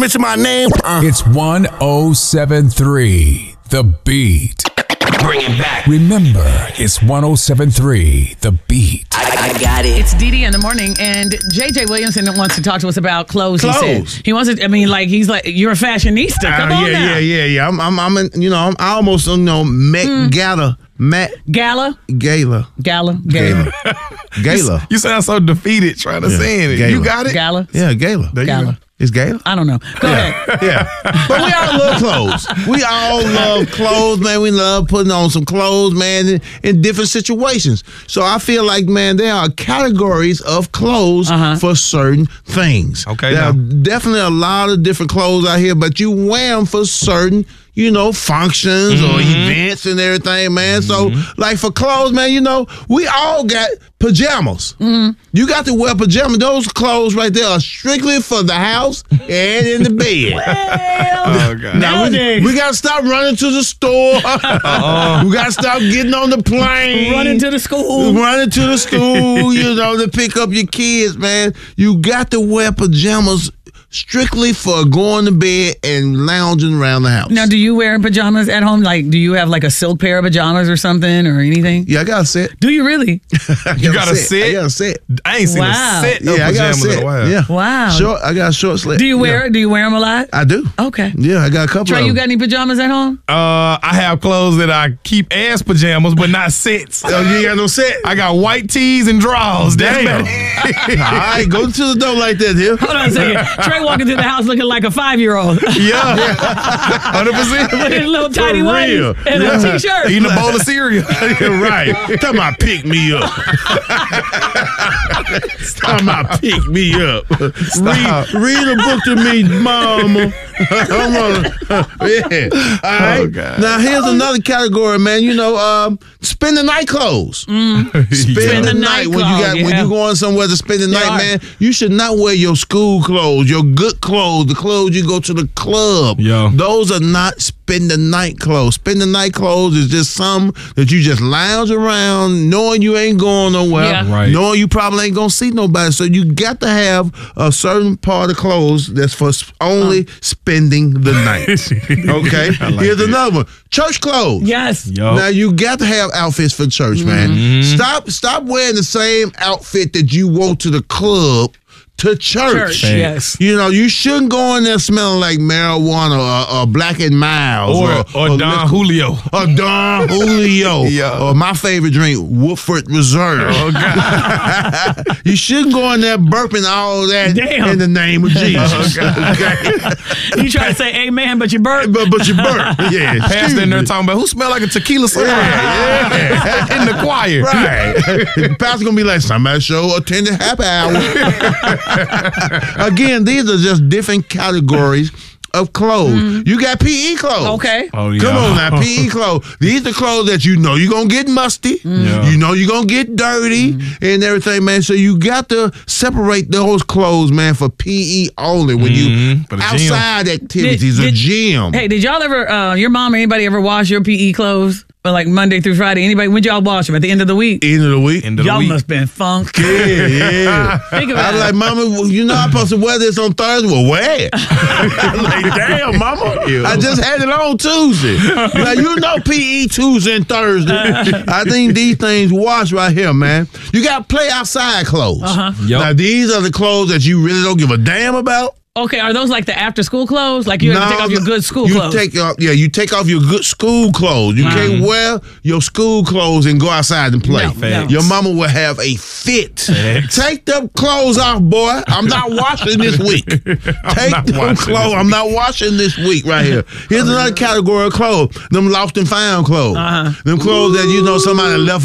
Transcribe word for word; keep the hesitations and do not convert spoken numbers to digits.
mention my name. Uh. It's one oh seven three, The Beat. Bring it back. Remember, it's one oh seven three, The Beat. I, I got it. It's Dee Dee in the morning, and J J Williamson wants to talk to us about clothes. Clothes. He said he wants to. I mean, like he's like, you're a fashionista. Come uh, on yeah, now. yeah, yeah, yeah. I'm, I'm, I'm, in, you know, I'm I almost, you know, Met mm. Gala, Met Gala, Gala, Gala, Gala, Gala. You sound so defeated trying to yeah. say it. Gala. You got it? Gala. Yeah, Gala. There Gala. You go. It's Gala? I don't know. Go yeah. ahead. Yeah. But we all love clothes. We all love clothes, man. We love putting on some clothes, man, in, in different situations. So I feel like, man, there are categories of clothes uh-huh. for certain things. Okay. There now. are definitely a lot of different clothes out here, but you wear them for certain, you know, functions mm-hmm. or events and everything, man. Mm-hmm. So, like for clothes, man, you know, we all got pajamas. Mm-hmm. You got to wear pajamas. Those clothes right there are strictly for the house and in the bed. Well, oh, God. Now, we, we got to stop running to the store. uh-uh. We got to stop getting on the plane. Running to the school. Running to the school, you know, to pick up your kids, man. You got to wear pajamas strictly for going to bed and lounging around the house. Now, do you wear pajamas at home? Like, do you have like a silk pair of pajamas or something or anything? Yeah, I got a set. Do you really? got you got a set? set? I got a set. I ain't seen wow. a set of yeah, pajamas I got a set. in a while. Yeah. Wow. Short, I got a short sleeve. Do you wear yeah. Do you wear them a lot? I do. Okay. Yeah, I got a couple Trey, of them. you got any pajamas at home? Uh, I have clothes that I keep as pajamas, but not sets. Oh, you ain't got no set? I got white tees and drawers. Damn. All right, go to the door like that here. Hold on a second. Trey walking through the house looking like a five-year-old. Yeah. one hundred percent. With his little tiny For white real. and Yeah. a t-shirt. Eating a bowl of cereal. Right. Talking about pick me up. Talking about pick me up. Read, read a book to me, mama. Come on. Yeah. All right. Oh, God. Now, here's another category, man. You know, um, spend the night clothes. Mm. Spend, Spend the, the night, night when you got clothes, when yeah. you going somewhere to spend the Yeah. night, man. You should not wear your school clothes, your good clothes, the clothes you go to the club. Yeah. Those are not spend the night clothes. Spend the night clothes is just some that you just lounge around, knowing you ain't going nowhere, Yeah. Right. knowing you probably ain't gonna see nobody. So you got to have a certain part of clothes that's for s- only spending the night. Okay. I like Here's that. another one: church clothes. Yes. Yo. Now you got to have outfits for church, man. Mm-hmm. Stop, stop wearing the same outfit that you wore to the club to church. Church, yes. You know, you shouldn't go in there smelling like marijuana or, or Black and Miles Or, or, or Don liquor- Julio. or Don Julio, Yeah. or my favorite drink, Woodford Reserve. Oh, God. You shouldn't go in there burping all that Damn. in the name of Jesus. Oh, Okay? You try to say amen, but you burp. but, but you burp. Yeah. Pastor excuse in there me. talking about who smell like a tequila sunrise Yeah, in the choir. Right. The pastor gonna be like, somebody show attended happy hour. Again, these are just different categories of clothes. Mm-hmm. You got P E clothes. Okay. Oh, yeah. Come on now, P E clothes. These are clothes that you know you're going to get musty. Yeah. You know you're going to get dirty and everything, man. So you got to separate those clothes, man, for P E only when Mhm. you For the gym. outside activities, Did- a did- gym. Hey, did y'all ever, uh, your mom or anybody ever wash your P E clothes? But like Monday through Friday, anybody, when y'all wash them? At the end of the week? End of the week. End of the Y'all week. must been funky. Yeah, yeah. Think I about was it. like, Mama, you know I'm supposed to wear this on Thursday. Well, wear it. I'm like, damn, Mama. I just had it on Tuesday. Like, you know P E Tuesday and Thursday. I think these things wash right here, man. You got to play outside clothes. Uh-huh. Yup. Now, these are the clothes that you really don't give a damn about. Okay, are those like the after school clothes? Like you have to take off your good school you clothes? Take off, yeah, you take off your good school clothes. You can't wear your school clothes and go outside and play. No, no. Your mama will have a fit. Facts. Take them clothes off, boy. I'm not washing this week. Take not them washing clothes. this I'm not washing this week right here. Here's another category of clothes. Them lost and found clothes. Uh-huh. Them clothes that you know somebody left